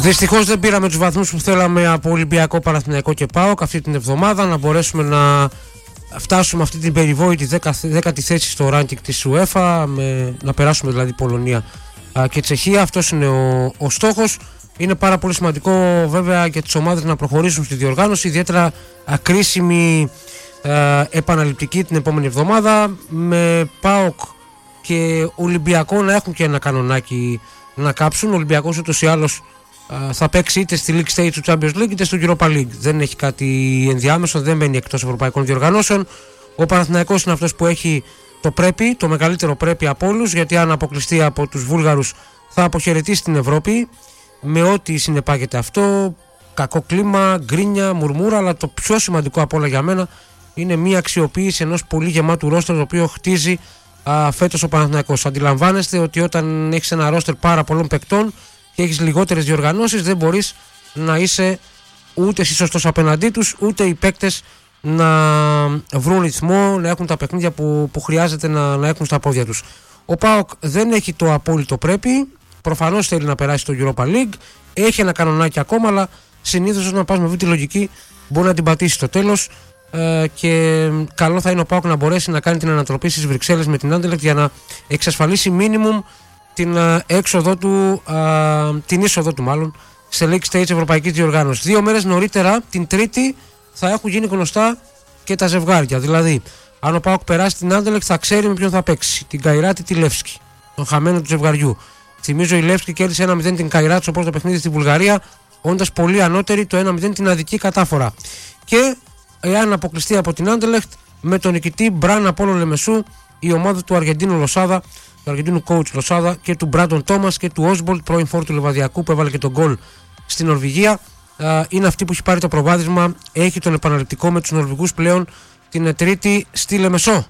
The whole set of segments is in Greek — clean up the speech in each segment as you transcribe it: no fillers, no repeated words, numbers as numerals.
Δυστυχώς δεν πήραμε τους βαθμούς που θέλαμε από Ολυμπιακό, Παναθηναϊκό και ΠΑΟΚ αυτή την εβδομάδα, να μπορέσουμε να φτάσουμε αυτή την περιβόητη 10η θέση στο ranking της UEFA, να περάσουμε δηλαδή Πολωνία και Τσεχία. Αυτός είναι ο στόχος. Είναι πάρα πολύ σημαντικό βέβαια για τις ομάδες να προχωρήσουν στη διοργάνωση, ιδιαίτερα κρίσιμη επαναληπτική την επόμενη εβδομάδα, με ΠΑΟΚ και Ολυμπιακό να έχουν και ένα κανονάκι να κάψουν. Ο Ολυμπιακός ούτως ή άλλως θα παίξει είτε στη League Stage του Champions League είτε στο Europa League. Δεν έχει κάτι ενδιάμεσο, δεν μένει εκτός ευρωπαϊκών διοργανώσεων. Ο Παναθηναϊκός είναι αυτός που έχει το πρέπει, το μεγαλύτερο πρέπει από όλους, γιατί αν αποκλειστεί από τους Βούλγαρους θα αποχαιρετήσει την Ευρώπη με ό,τι συνεπάγεται αυτό. Κακό κλίμα, γκρίνια, μουρμούρα, αλλά το πιο σημαντικό από όλα για μένα είναι μια αξιοποίηση ενός πολύ γεμάτου ρόστερ, το οποίο χτίζει φέτος ο Παναθηναϊκός. Αντιλαμβάνεστε ότι όταν έχεις ένα ρόστερ πάρα πολλών παικτών και έχεις λιγότερες διοργανώσεις, δεν μπορείς να είσαι ούτε εσύ σωστός απέναντί τους, ούτε οι παίκτες να βρουν ρυθμό, να έχουν τα παιχνίδια που χρειάζεται να έχουν στα πόδια τους. Ο ΠΑΟΚ δεν έχει το απόλυτο πρέπει, προφανώς θέλει να περάσει στο Europa League, έχει ένα κανονάκι ακόμα, αλλά συνήθως όταν πας με αυτή τη λογική μπορεί να την πατήσει στο τέλος, και καλό θα είναι ο ΠΑΟΚ να μπορέσει να κάνει την ανατροπή στις Βρυξέλλες με την Anderlecht για να εξασφαλίσει μίνιμουμ την είσοδό του μάλλον σε League Stage Ευρωπαϊκής Διοργάνωσης. 2 μέρες νωρίτερα, την Τρίτη, θα έχουν γίνει γνωστά και τα ζευγάρια. Δηλαδή, αν ο ΠΑΟΚ περάσει την Anderlecht, θα ξέρει με ποιον θα παίξει. Την Καϊράτη, τη Λεύσκη, τον χαμένο του ζευγαριού. Θυμίζω, η Λεύσκη κέρδισε 1-0 την Καϊράτη στο πρώτο παιχνίδι στη Βουλγαρία, όντας πολύ ανώτερη, το 1-0 την αδική κατάφορα. Και εάν αποκλειστεί από την Anderlecht, με τον νικητή Μπραν Απόλλων Λεμεσού, η ομάδα του Αργεντίνου Λοσάδα, του Αργεντίνου coach Λοσάδα και του Μπράντον Τόμας και του Όσμπολτ, πρώην φόρ του Λεβαδιακού που έβαλε και τον γκολ στην Νορβηγία, είναι αυτή που έχει πάρει το προβάδισμα. Έχει τον επαναληπτικό με τους Νορβηγούς πλέον την Τρίτη στη Λεμεσό.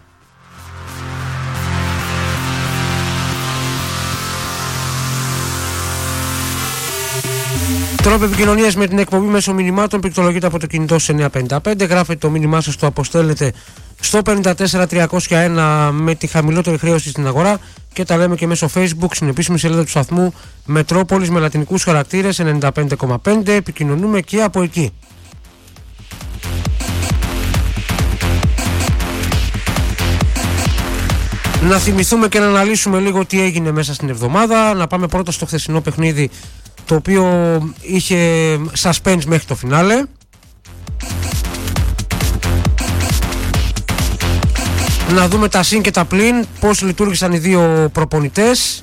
Τρόπο επικοινωνίας με την εκπομπή μέσω μηνυμάτων, πληκτρολογείτε από το κινητό σε 955, γράφετε το μήνυμά σας, το αποστέλνετε στο 54301 με τη χαμηλότερη χρέωση στην αγορά, και τα λέμε και μέσω Facebook στην επίσημη σελίδα του σταθμού Μετρόπολης με λατινικούς χαρακτήρες 95,5. Επικοινωνούμε και από εκεί. Να θυμηθούμε και να αναλύσουμε λίγο τι έγινε μέσα στην εβδομάδα. Να πάμε πρώτα στο χθεσινό παιχνίδι, το οποίο είχε suspense μέχρι το φινάλε. Να δούμε τα συν και τα πλην, πώς λειτουργήσαν οι δύο προπονητές.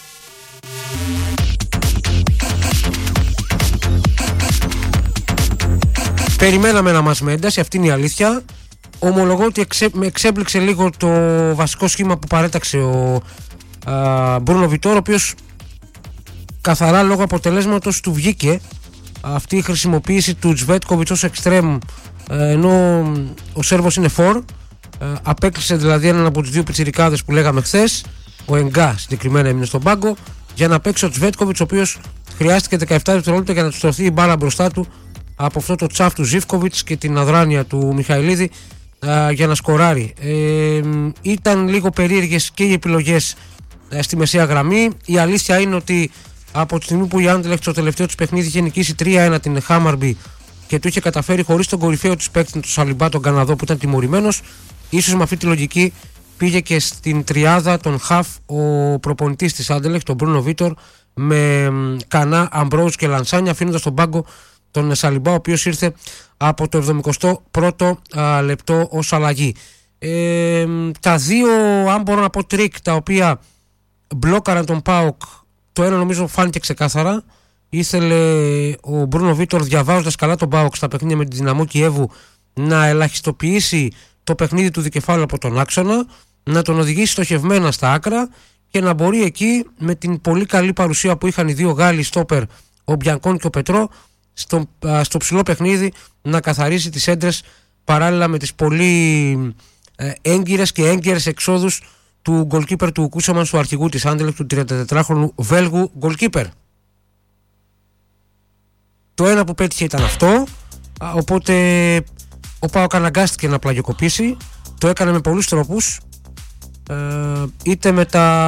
Περιμέναμε να μας με ένταση, αυτή είναι η αλήθεια. Ομολογώ ότι με εξέπληξε λίγο το βασικό σχήμα που παρέταξε ο Μπρούνο Βιτόρ, ο οποίος καθαρά λόγω αποτελέσματος του βγήκε αυτή η χρησιμοποίηση του Τσβέτκοβιτς ως εξτρέμ, ενώ ο Σέρβος είναι φορ. Απέκλεισε δηλαδή έναν από τους δύο πιτσιρικάδες που λέγαμε χθες, ο Εγκά συγκεκριμένα έμεινε στον πάγκο, για να παίξει ο Τσβέτκοβιτς, ο οποίος χρειάστηκε 17 δευτερόλεπτα για να του στρωθεί η μπάλα μπροστά του από αυτό το τσάφ του Ζίβκοβιτς και την αδράνεια του Μιχαηλίδη για να σκοράρει. Ήταν λίγο περίεργες και οι επιλογές στη μεσαία γραμμή. Η αλήθεια είναι ότι από τη στιγμή που η Anderlecht στο τελευταίο της παιχνίδι είχε νικήσει 3-1 την Χάμαρμπι και του είχε καταφέρει χωρίς τον κορυφαίο της παίκτη, τον Σαλιμπά, τον Καναδό, που ήταν τιμωρημένος, ίσως με αυτή τη λογική πήγε και στην τριάδα των Χαφ ο προπονητής της Anderlecht, τον Μπρούνο Βίτορ, με Κανά, Αμπρόζ και Λανσάνια, αφήνοντας στον πάγκο τον Σαλιμπά, ο οποίος ήρθε από το 71ο λεπτό ως αλλαγή. Τα δύο, αν μπορώ να πω, τρίκ τα οποία μπλόκαραν τον ΠΑΟΚ, το ένα νομίζω φάνηκε ξεκάθαρα. Ήθελε ο Μπρούνο Βίτορ, διαβάζοντας καλά τον ΠΑΟΚ στα παιχνίδια με τη Δυναμό Κιέβου, να ελαχιστοποιήσει το παιχνίδι του δικεφάλου από τον άξονα, να τον οδηγήσει στοχευμένα στα άκρα και να μπορεί εκεί, με την πολύ καλή παρουσία που είχαν οι δύο Γάλλοι στόπερ, ο Μπιανκόν και ο Πετρό, στο ψηλό παιχνίδι να καθαρίσει τις έντρες, παράλληλα με τις πολύ έγκυρες και έγκαιρες εξόδους του γκολκίπερ του Κούσαμαν, του αρχηγού της Anderlecht, του 34χρονου Βέλγου γκολκίπερ. Το ένα που πέτυχε ήταν αυτό, οπότε ο ΠΑΟΚ αναγκάστηκε να πλαγιοκοπήσει. Το έκανε με πολλούς τρόπους. είτε με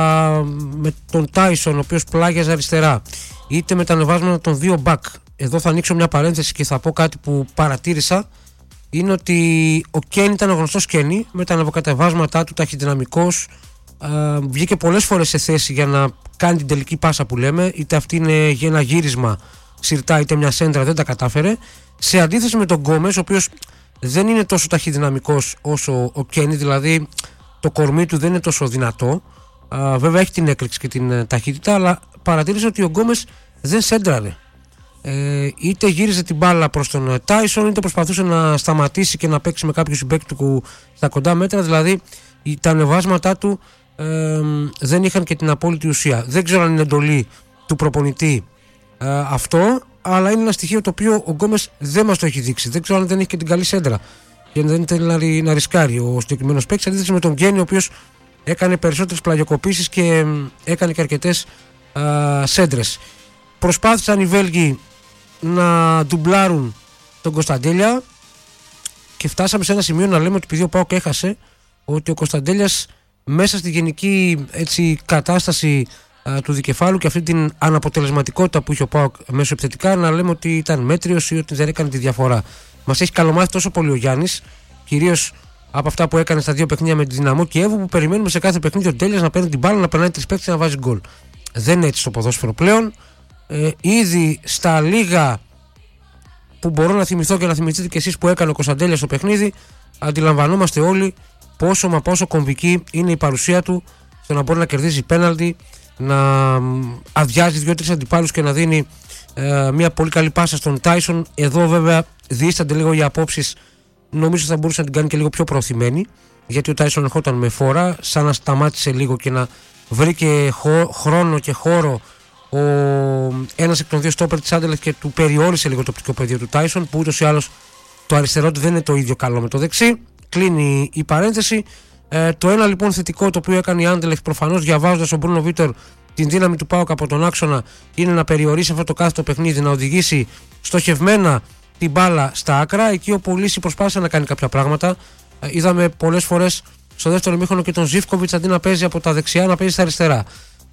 τον Tyson, ο οποίος πλάγιαζε αριστερά, είτε με τα ανεβάσματα των δύο back. Εδώ θα ανοίξω μια παρένθεση και θα πω κάτι που παρατήρησα. Είναι ότι ο Κέν ήταν ο γνωστός Κένι, με τα ανεβοκατεβάσματά του, ταχυδυναμικός, βγήκε πολλές φορές σε θέση για να κάνει την τελική πάσα που λέμε, είτε αυτή είναι για ένα γύρισμα σιρτά είτε μια σέντρα, δεν τα κατάφερε, σε αντίθεση με τον Γκόμες, ο οποίος δεν είναι τόσο ταχυδυναμικός όσο ο Κένι, δηλαδή το κορμί του δεν είναι τόσο δυνατό, βέβαια έχει την έκρηξη και την ταχύτητα, αλλά παρατήρησε ότι ο Γκόμες δεν σέντραρε, είτε γύριζε την μπάλα προς τον Τάισον, είτε προσπαθούσε να σταματήσει και να παίξει με κάποιο συμπαίκτη του στα κοντά μέτρα, δηλαδή τα ανεβάσματά του δεν είχαν και την απόλυτη ουσία. Δεν ξέρω αν είναι εντολή του προπονητή αυτό, αλλά είναι ένα στοιχείο το οποίο ο Γκόμες δεν μας το έχει δείξει. Δεν ξέρω αν δεν έχει και την καλή σέντρα και δεν θέλει να ρισκάρει ο συγκεκριμένος παίκτης, αντίθεση με τον Γκένι, ο οποίος έκανε περισσότερες πλαγιοκοπήσεις και έκανε και αρκετές σέντρες. Προσπάθησαν οι Βέλγοι να ντουμπλάρουν τον Κωνσταντέλια και φτάσαμε σε ένα σημείο να λέμε ότι επειδή ο ΠΑΟΚ έχασε, ότι ο Κωνσταντέλιας μέσα στη γενική κατάσταση του δικεφάλου και αυτή την αναποτελεσματικότητα που είχε ο ΠΑΟΚ μέσω επιθετικά, να λέμε ότι ήταν μέτριος ή ότι δεν έκανε τη διαφορά. Μας έχει καλομάθει τόσο πολύ ο Γιάννης, κυρίως από αυτά που έκανε στα δύο παιχνίδια με τη Δυναμό Κιέβου, που περιμένουμε σε κάθε παιχνίδι ο Τέλειας να παίρνει την μπάλα, να περνάει τρεις παίκτες και να βάζει γκολ. Δεν είναι έτσι στο ποδόσφαιρο πλέον. Ήδη στα λίγα που μπορώ να θυμηθώ και να θυμηθείτε και εσείς που έκανε ο Κωνσταντέλιας στο παιχνίδι, αντιλαμβανόμαστε όλοι πόσο κομβική είναι η παρουσία του στο να μπορεί να κερδίζει πέναλτι, να αδειάζει 2-3 αντιπάλους και να δίνει μια πολύ καλή πάσα στον Τάισον. Εδώ βέβαια διήστανται λίγο οι απόψεις, νομίζω θα μπορούσε να την κάνει και λίγο πιο προωθημένη, γιατί ο Τάισον ερχόταν με φόρα, σαν να σταμάτησε λίγο και να βρήκε χρόνο και χώρο ένας εκ των δύο στόπερ της Άντερλεχτ και του περιόρισε λίγο το οπτικό πεδίο του Τάισον, που ούτως ή άλλως το αριστερό του δεν είναι το ίδιο καλό με το δεξί. Κλείνει η παρένθεση. Το ένα λοιπόν θετικό το οποίο έκανε η Άντερλεχτ, προφανώς διαβάζοντας ο Μπρούνο Βίτερ την δύναμη του ΠΑΟΚ από τον άξονα, είναι να περιορίσει αυτό το κάθετο παιχνίδι, να οδηγήσει στοχευμένα την μπάλα στα άκρα. Εκεί ο Πουλήσι προσπάθησε να κάνει κάποια πράγματα. Είδαμε πολλές φορές στο δεύτερο ημίχρονο και τον Ζίβκοβιτς αντί να παίζει από τα δεξιά να παίζει στα αριστερά.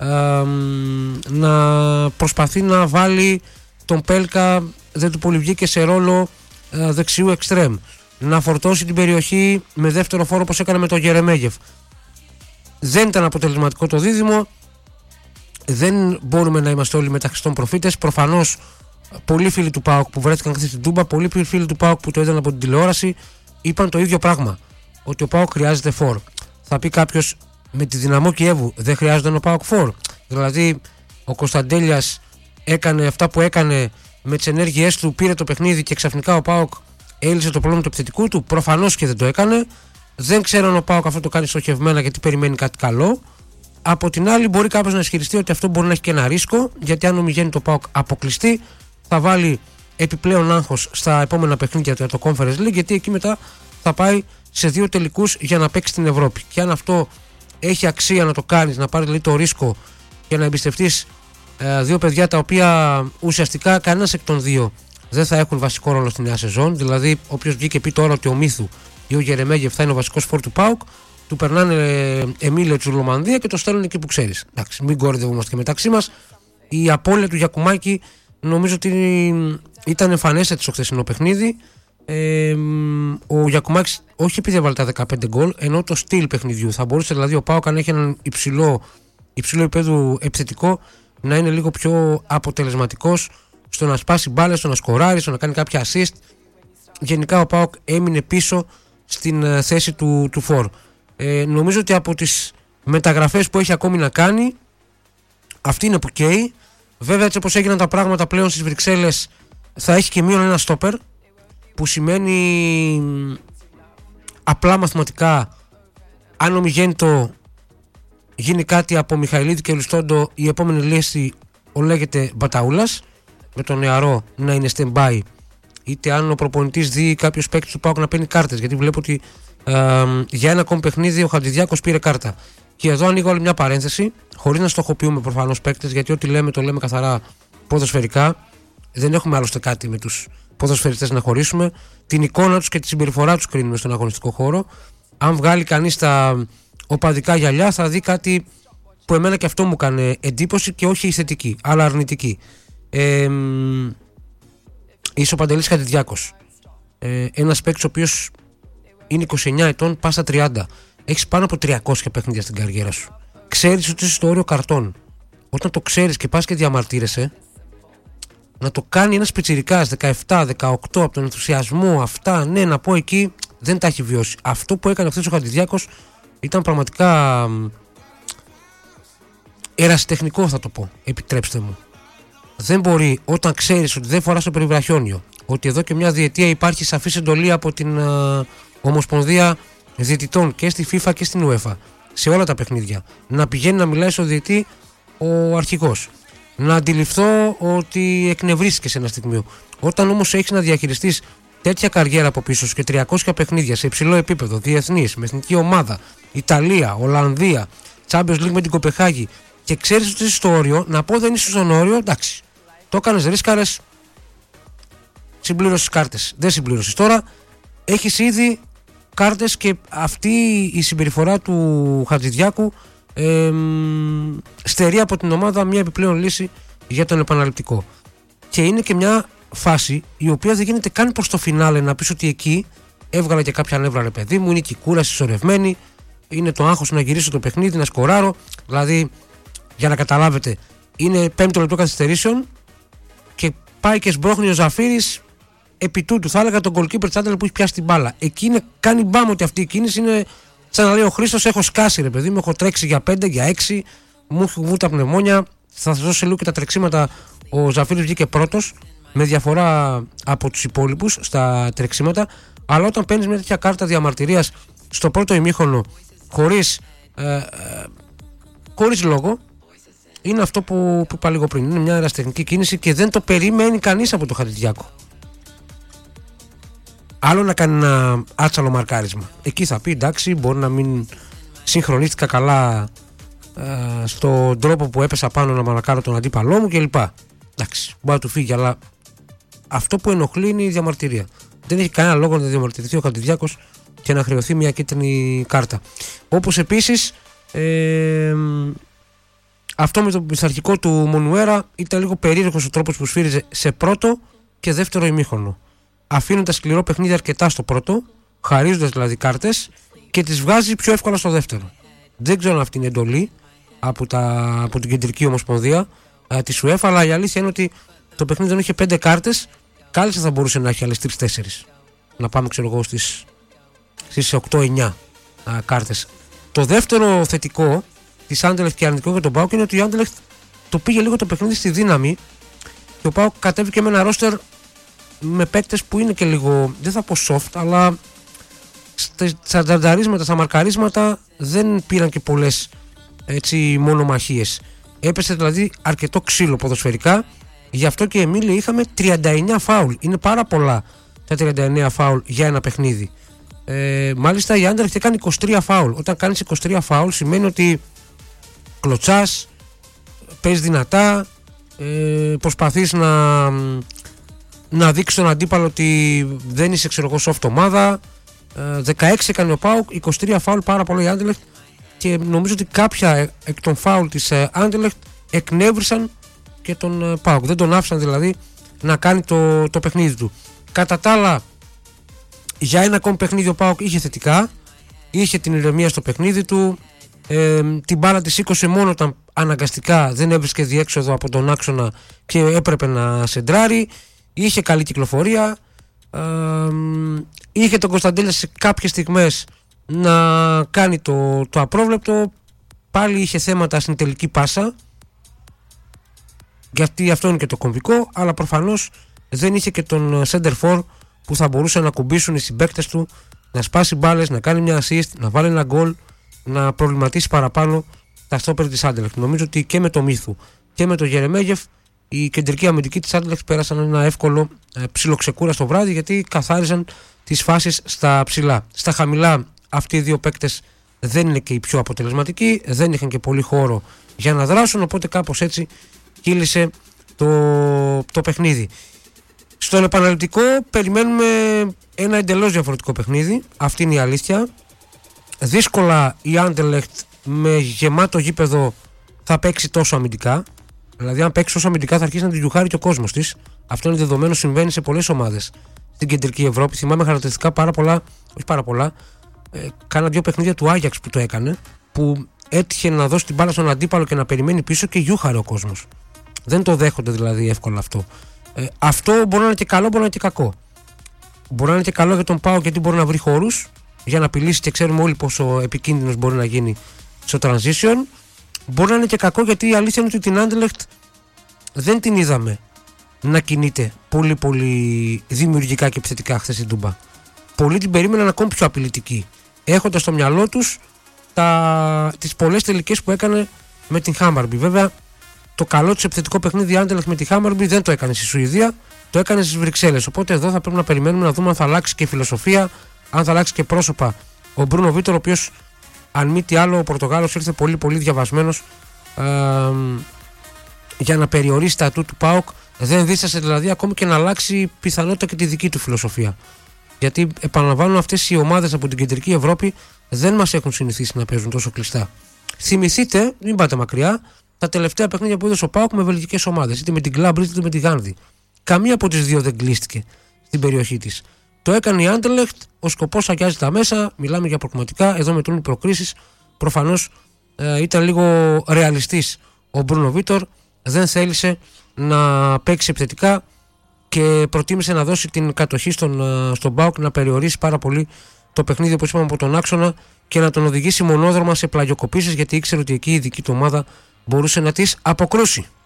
Να προσπαθεί να βάλει τον Πέλκα, δεν του πολύ βγήκε, σε ρόλο δεξιού εξτρέμ, να φορτώσει την περιοχή με δεύτερο φόρο όπως έκανε με τον Γερεμέγεφ. Δεν ήταν αποτελεσματικό το δίδυμο. Δεν μπορούμε να είμαστε όλοι μεταχριστών προφήτες. Προφανώς πολλοί φίλοι του ΠΑΟΚ που βρέθηκαν χθες στην Τούμπα, πολλοί φίλοι του ΠΑΟΚ που το είδαν από την τηλεόραση, είπαν το ίδιο πράγμα, ότι ο ΠΑΟΚ χρειάζεται φόρ. Θα πει κάποιος, με τη Δυναμό Κιέβου δεν χρειάζεται ο ΠΑΟΚ φόρ? Δηλαδή ο Κωνσταντέλιας έκανε αυτά που έκανε με τις ενέργειές του, πήρε το παιχνίδι και ξαφνικά ο ΠΑΟΚ έλυσε το πρόβλημα του επιθετικού του? Προφανώς και δεν το έκανε. Δεν ξέρω αν ο ΠΑΟΚ αυτό το κάνει στοχευμένα γιατί περιμένει κάτι καλό. Από την άλλη, μπορεί κάποιος να ισχυριστεί ότι αυτό μπορεί να έχει και ένα ρίσκο, γιατί αν ομιγένει το ΠΑΟΚ αποκλειστεί, θα βάλει επιπλέον άγχος στα επόμενα παιχνίδια του το Conference League, γιατί εκεί μετά θα πάει σε δύο τελικούς για να παίξει στην Ευρώπη. Και αν αυτό έχει αξία να το κάνεις, να πάρεις δηλαδή το ρίσκο και να εμπιστευτείς δύο παιδιά τα οποία ουσιαστικά κανένας εκ των δύο δεν θα έχουν βασικό ρόλο στη νέα σεζόν. Δηλαδή, όποιος βγει και πει τώρα ότι ο Μίθου ή ο Γερεμέγεφ θα είναι ο βασικός φόρ του ΠΑΟΚ, του περνάνε Εμίλιο Τσουρλομανδία και το στέλνουν εκεί που ξέρεις. Εντάξει, μην κορδευόμαστε και μεταξύ μας. Η απώλεια του Γιακουμάκη νομίζω ότι ήταν εμφανέστατη στο χθεσινό παιχνίδι. Ο Γιακουμάκης όχι επειδή έβαλε τα 15 γκολ, ενώ το στυλ παιχνιδιού. Θα μπορούσε δηλαδή ο ΠΑΟΚ, αν έχει έναν υψηλό επίπεδο επιθετικό, να είναι λίγο πιο αποτελεσματικός στο να σπάσει μπάλες, στο να σκοράρει, στο να κάνει κάποια assist. Γενικά ο ΠΑΟΚ έμεινε πίσω στην θέση του φορ. Νομίζω ότι από τις μεταγραφές που έχει ακόμη να κάνει, αυτή είναι που καίει. Βέβαια, έτσι όπως έγιναν τα πράγματα πλέον στις Βρυξέλλες, θα έχει και μείον ένα στόπερ, που σημαίνει απλά μαθηματικά, αν ο Μιγέντο γίνει κάτι από Μιχαηλίδη και Λουστόντο, η επόμενη λύση ο λέγεται Μπαταούλας, με τον νεαρό να είναι stand-by, είτε αν ο προπονητής δει κάποιος παίκτης του ΠΑΟΚ να παίρνει κάρτες, γιατί βλέπω ότι για ένα ακόμη παιχνίδι ο Χατζηδιάκος πήρε κάρτα. Και εδώ ανοίγω άλλη μια παρένθεση, χωρίς να στοχοποιούμε προφανώς παίκτες, γιατί ό,τι λέμε το λέμε καθαρά ποδοσφαιρικά. Δεν έχουμε άλλωστε κάτι με τους ποδοσφαιριστές να χωρίσουμε. Την εικόνα τους και τη συμπεριφορά τους κρίνουμε στον αγωνιστικό χώρο. Αν βγάλει κανείς τα οπαδικά γυαλιά θα δει κάτι που εμένα και αυτό μου έκανε εντύπωση και όχι θετική, αλλά αρνητική. Είσαι ο Παντελής Χατζηδιάκος, ένας παίκτης ο οποίος είναι 29 ετών, πας στα 30. Έχεις πάνω από 300 παιχνίδια στην καριέρα σου. Ξέρεις ότι είσαι στο όριο καρτών. Όταν το ξέρεις και πας και διαμαρτύρεσαι, να το κάνει ένας πιτσιρικάς 17-18 από τον ενθουσιασμό, αυτά, ναι, να πω εκεί, δεν τα έχει βιώσει. Αυτό που έκανε αυτός ο Χατζηδιάκος ήταν πραγματικά ερασιτεχνικό, θα το πω, επιτρέψτε μου. Δεν μπορεί, όταν ξέρεις ότι δεν φοράς το περιβραχιόνιο, ότι εδώ και μια διετία υπάρχει σαφής εντολή από την Ομοσπονδία Διαιτητών και στη FIFA και στην UEFA σε όλα τα παιχνίδια, να πηγαίνει να μιλάει στο διαιτή ο αρχηγός, να αντιληφθώ ότι εκνευρίστηκε σε ένα στιγμίο. Όταν όμως έχεις να διαχειριστείς τέτοια καριέρα από πίσω σου και 300 παιχνίδια σε υψηλό επίπεδο, διεθνής, με εθνική ομάδα, Ιταλία, Ολλανδία, Champions League με την Κοπεχάγη, και ξέρεις ότι είσαι στο όριο, να πω δεν είσαι στον όριο, εντάξει. Το έκανες, ρίσκαρες, συμπλήρωσες κάρτες. Δεν συμπλήρωσες. Τώρα έχεις ήδη κάρτες και αυτή η συμπεριφορά του Χατζηδιάκου στερεί από την ομάδα μια επιπλέον λύση για τον επαναληπτικό. Και είναι και μια φάση η οποία δεν γίνεται καν προς το φινάλε, να πεις ότι εκεί έβγαλα και κάποια νεύρα, ρε παιδί μου, είναι και η κούραση συσσωρευμένη, είναι το άγχος να γυρίσω το παιχνίδι, να σκοράρω. Δηλαδή, για να καταλάβετε, είναι 5ο λεπτό καθυστερήσεων και πάει και σμπρώχνει ο Ζαφύρης επί τούτου. Θα έλεγα τον goalkeeper Τσάντελ που έχει πιάσει την μπάλα. Εκεί είναι, κάνει μπάμ ότι αυτή η κίνηση είναι σαν να λέει ο Χρήστος: έχω σκάσει, ρε παιδί μου, έχω τρέξει για 5, για 6, μου έχουν βγει τα πνευμόνια. Θα σας δώσω λίγο και τα τρεξίματα. Ο Ζαφύρης βγήκε πρώτος με διαφορά από τους υπόλοιπους στα τρεξίματα. Αλλά όταν παίρνεις μια τέτοια κάρτα διαμαρτυρίας στο πρώτο ημίχρονο χωρίς λόγο, είναι αυτό που είπα λίγο πριν. Είναι μια ερασιτεχνική κίνηση και δεν το περιμένει κανείς από το Χατζηδιάκο. Άλλο να κάνει ένα άτσαλο μαρκάρισμα. Εκεί θα πει εντάξει, μπορεί να μην συγχρονίστηκα καλά στον τρόπο που έπεσα πάνω να μαρκάρω τον αντίπαλό μου κλπ. Εντάξει, μπορεί να του φύγει, αλλά αυτό που ενοχλεί είναι η διαμαρτυρία. Δεν έχει κανένα λόγο να διαμαρτυρηθεί ο Χατζηδιάκος και να χρεωθεί μια κίτρινη κάρτα. Όπως επίσης αυτό με το πειθαρχικό του Μονουέρα ήταν λίγο περίεργος ο τρόπος που σφύριζε σε πρώτο και δεύτερο ημίχρονο. Αφήνοντας σκληρό παιχνίδι αρκετά στο πρώτο, χαρίζοντας δηλαδή κάρτες, και τις βγάζει πιο εύκολα στο δεύτερο. Δεν ξέρω αν αυτή είναι εντολή από την Κεντρική Ομοσπονδία της UEFA, αλλά η αλήθεια είναι ότι το παιχνίδι δεν είχε 5 κάρτες, κάλλιστα θα μπορούσε να έχει άλλες 3-4. Να πάμε, ξέρω εγώ, στις 8-9 κάρτες. Το δεύτερο θετικό της Anderlecht και αρνητικό για τον ΠΑΟΚ είναι ότι η Anderlecht το πήγε λίγο το παιχνίδι στη δύναμη και ο ΠΑΟΚ κατέβηκε με ένα ρόστερ με παίκτες που είναι και λίγο, δεν θα πω soft, αλλά στα τζαρνταρίσματα, στα μαρκαρίσματα δεν πήραν και πολλές μονομαχίες. Έπεσε δηλαδή αρκετό ξύλο ποδοσφαιρικά, γι' αυτό και Εμίλη είχαμε 39 φάουλ. Είναι πάρα πολλά τα 39 φάουλ για ένα παιχνίδι. Μάλιστα η Anderlecht έκανε 23 φάουλ. Όταν κάνεις 23 φάουλ σημαίνει ότι κλωτσάς, παίζεις δυνατά, προσπαθείς να δείξεις τον αντίπαλο ότι δεν είσαι, ξέρω εγώ, soft ομάδα. 16 έκανε ο ΠΑΟΚ, 23 φάουλ, πάρα πολύ η Anderlecht, και νομίζω ότι κάποια εκ των φάουλ της Anderlecht εκνεύρισαν και τον ΠΑΟΚ. Δεν τον άφησαν δηλαδή να κάνει το παιχνίδι του. Κατά τα άλλα, για ένα ακόμη παιχνίδι ο ΠΑΟΚ είχε θετικά, είχε την ηρεμία στο παιχνίδι του, την μπάλα της σήκωσε μόνο όταν αναγκαστικά δεν έβρισκε διέξοδο από τον άξονα και έπρεπε να σεντράρει, είχε καλή κυκλοφορία, είχε τον Κωνσταντέλια σε κάποιες στιγμές να κάνει το απρόβλεπτο, πάλι είχε θέματα στην τελική πάσα, γιατί αυτό είναι και το κομβικό, αλλά προφανώς δεν είχε και τον center for που θα μπορούσε να κουμπίσουν οι συμπαίκτες του, να σπάσει μπάλες, να κάνει μια assist, να βάλει ένα γκολ, να προβληματίσει παραπάνω τα στόπερ της Anderlecht. Νομίζω ότι και με το Μύθου και με το Γερεμέγεφ η κεντρική αμυντική της Anderlecht πέρασαν ένα εύκολο ψιλοξεκούραστο βράδυ, γιατί καθάριζαν τις φάσεις στα ψηλά. Στα χαμηλά αυτοί οι δύο παίκτες δεν είναι και οι πιο αποτελεσματικοί, δεν είχαν και πολύ χώρο για να δράσουν, οπότε κάπως έτσι κύλησε το παιχνίδι. Στον επαναληπτικό περιμένουμε ένα εντελώς διαφορετικό παιχνίδι, αυτή είναι η αλήθεια. δύσκολα η Άντερλεχτ με γεμάτο γήπεδο θα παίξει τόσο αμυντικά. Δηλαδή, αν παίξει τόσο αμυντικά, θα αρχίσει να την γιουχάρει και ο κόσμος της. Αυτό είναι δεδομένο, συμβαίνει σε πολλές ομάδες στην κεντρική Ευρώπη. Θυμάμαι χαρακτηριστικά πάρα πολλά. Κάνα 2 παιχνίδια του Άγιαξ που το έκανε, που έτυχε να δώσει την μπάλα στον αντίπαλο και να περιμένει πίσω και γιούχαρε ο κόσμος. Δεν το δέχονται δηλαδή εύκολα αυτό. Αυτό μπορεί να είναι και καλό, μπορεί να είναι και κακό. Μπορεί να είναι και καλό για τον ΠΑΟΚ γιατί μπορεί να βρει χώρους για να απειλήσει και ξέρουμε όλοι πόσο επικίνδυνος μπορεί να γίνει στο transition. Μπορεί να είναι και κακό γιατί η αλήθεια είναι ότι την Anderlecht δεν την είδαμε να κινείται πολύ πολύ δημιουργικά και επιθετικά χθες στην Τούμπα. Πολλοί την περίμεναν ακόμη πιο απειλητική, έχοντας στο μυαλό τους τις πολλές τελικές που έκανε με την Hammarby. Βέβαια, το καλό της επιθετικό παιχνίδι Anderlecht με τη Hammarby δεν το έκανε στη Σουηδία, το έκανε στις Βρυξέλλες. Οπότε εδώ θα πρέπει να περιμένουμε να δούμε αν θα αλλάξει και φιλοσοφία, αν θα αλλάξει και πρόσωπα ο Μπρούνο Βίτορ, ο οποίος, αν μη τι άλλο, ο Πορτογάλος ήρθε πολύ πολύ διαβασμένος για να περιορίσει τα ατού του ΠΑΟΚ. Δεν δίστασε δηλαδή ακόμη και να αλλάξει πιθανότητα και τη δική του φιλοσοφία. Γιατί επαναλαμβάνω, αυτές οι ομάδες από την κεντρική Ευρώπη δεν μας έχουν συνηθίσει να παίζουν τόσο κλειστά. Θυμηθείτε, μην πάτε μακριά, τα τελευταία παιχνίδια που είδε ο ΠΑΟΚ με βελγικές ομάδες, είτε με την Club είτε με τη Γάνδη. Καμία από τις δύο δεν κλείστηκε στην περιοχή της. Το έκανε η Anderlecht, ο σκοπός αγιάζει τα μέσα, μιλάμε για προκριματικά, εδώ μετρούν οι προκρίσεις. Προφανώς ήταν λίγο ρεαλιστής ο Μπρούνο Βίτορ, δεν θέλησε να παίξει επιθετικά και προτίμησε να δώσει την κατοχή στον ΠΑΟΚ, να περιορίσει πάρα πολύ το παιχνίδι, όπως είπαμε, από τον άξονα και να τον οδηγήσει μονόδρομα σε πλαγιοκοπήσεις, γιατί ήξερε ότι εκεί η δική του ομάδα μπορούσε να τις αποκρούσει.